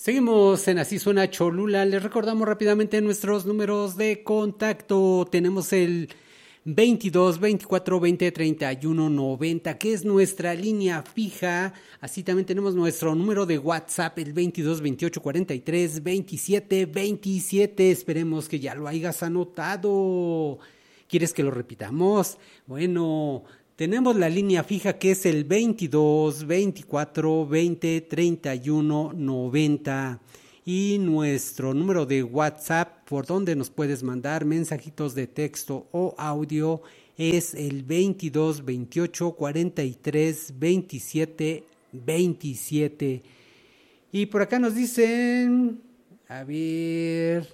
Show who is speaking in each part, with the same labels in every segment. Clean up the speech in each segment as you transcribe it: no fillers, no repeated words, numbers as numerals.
Speaker 1: Seguimos en Así Suena Cholula. Les recordamos rápidamente nuestros números de contacto. Tenemos el 22 24 20 31 90, que es nuestra línea fija. Así también tenemos nuestro número de WhatsApp, el 22 28 43 27 27. Esperemos que ya lo hayas anotado. ¿Quieres que lo repitamos? Bueno, tenemos la línea fija que es el 22 24 20 31 90 y nuestro número de WhatsApp por donde nos puedes mandar mensajitos de texto o audio es el 22 28 43 27 27. Y por acá nos dicen, a ver...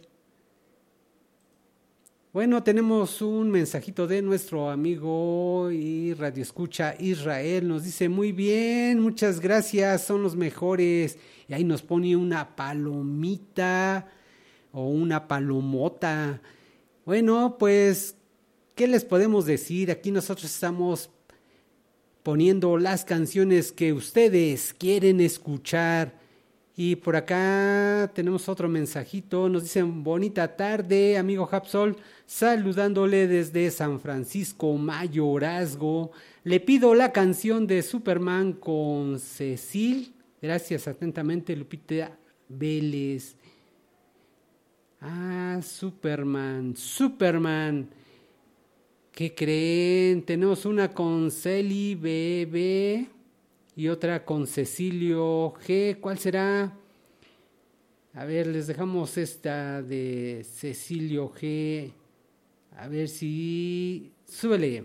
Speaker 1: Bueno, tenemos un mensajito de nuestro amigo y radioescucha Israel. Nos dice, muy bien, muchas gracias, son los mejores. Y ahí nos pone una palomita o una palomota. Bueno, pues, ¿qué les podemos decir? Aquí nosotros estamos poniendo las canciones que ustedes quieren escuchar. Y por acá tenemos otro mensajito, nos dicen bonita tarde, amigo Japsol, saludándole desde San Francisco Mayorazgo. Le pido la canción de Superman con Cecil. Gracias atentamente, Lupita Vélez. Superman. ¿Qué creen? Tenemos una con Celi Bebé y otra con Cecilio G. ¿Cuál será? A ver, les dejamos esta de Cecilio G. A ver si... Súbele.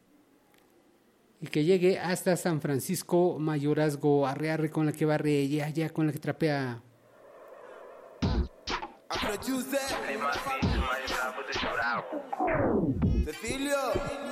Speaker 1: Y que llegue hasta San Francisco Mayorazgo. Arre, arre con la que barre. Ya con la que trapea.
Speaker 2: Cecilio.